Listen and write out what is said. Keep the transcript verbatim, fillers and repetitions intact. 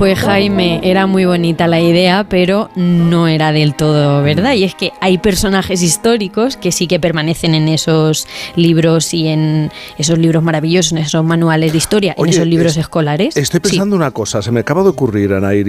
Pues Jaime, era muy bonita la idea, pero no era del todo verdad. Y es que hay personajes históricos que sí que permanecen en esos libros y en esos libros maravillosos, en esos manuales de historia, Oye, en esos libros es, escolares. Estoy pensando sí. una cosa, se me acaba de ocurrir, Anaír.